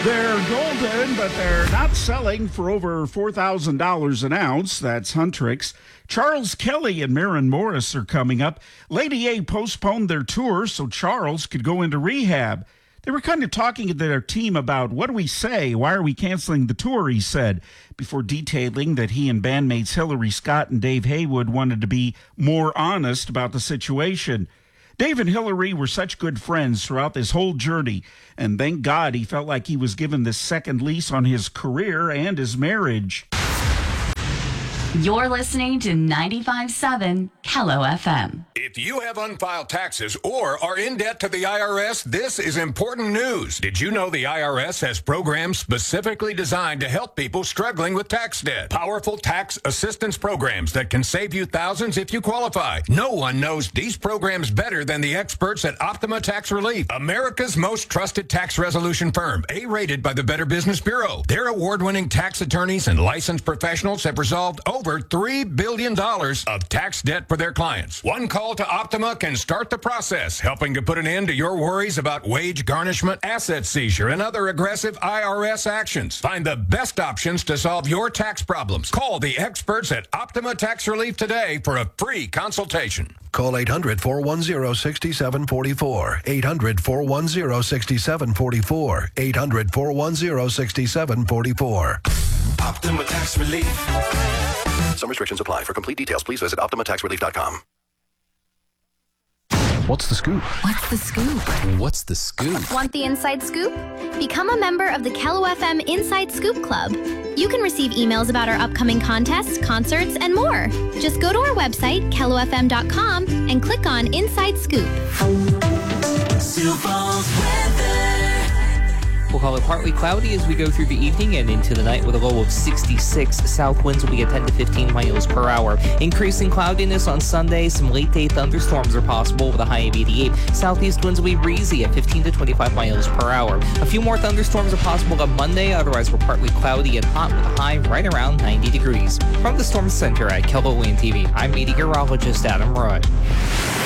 They're golden, but they're not selling for over $4,000 an ounce. That's Huntrix. Charles Kelly and Maren Morris are coming up. Lady A postponed their tour so Charles could go into rehab. They were kind of talking to their team about, what do we say? Why are we canceling the tour, he said, before detailing that he and bandmates Hillary Scott and Dave Haywood wanted to be more honest about the situation. Dave and Hillary were such good friends throughout this whole journey, and thank God he felt like he was given this second lease on his career and his marriage. You're listening to 95.7 Hello FM. If you have unfiled taxes or are in debt to the IRS, this is important news. Did you know the IRS has programs specifically designed to help people struggling with tax debt? Powerful tax assistance programs that can save you thousands if you qualify. No one knows these programs better than the experts at Optima Tax Relief, America's most trusted tax resolution firm, A-rated by the Better Business Bureau. Their award-winning tax attorneys and licensed professionals have resolved over $3 billion of tax debt for their clients. One call to Optima can start the process, helping to put an end to your worries about wage garnishment, asset seizure, and other aggressive IRS actions. Find the best options to solve your tax problems. Call the experts at Optima Tax Relief today for a free consultation. Call 800-410-6744. 800-410-6744. 800-410-6744. Optima Tax Relief. Some restrictions apply. For complete details, please visit OptimaTaxRelief.com. What's the scoop? What's the scoop? What's the scoop? Want the inside scoop? Become a member of the Kello FM Inside Scoop Club. You can receive emails about our upcoming contests, concerts, and more. Just go to our website, kellofm.com, and click on Inside Scoop. Sioux Falls weather. We'll call it partly cloudy as we go through the evening and into the night with a low of 66. South winds will be at 10 to 15 miles per hour. Increasing cloudiness on Sunday. Some late-day thunderstorms are possible with a high of 88. Southeast winds will be breezy at 15 to 25 miles per hour. A few more thunderstorms are possible on Monday. Otherwise, we're partly cloudy and hot with a high right around 90 degrees. From the Storm Center at KELO Wind TV, I'm meteorologist Adam Roy.